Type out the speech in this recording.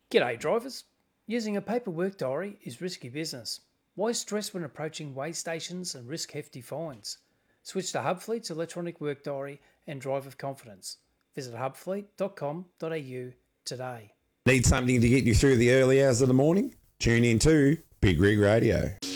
G'day drivers. Using a paper work diary is risky business. Why stress when approaching weigh stations and risk hefty fines? Switch to Hubfleet's electronic work diary and drive with confidence. Visit hubfleet.com.au today. Need something to get you through the early hours of the morning? Tune in to Big Rig Radio.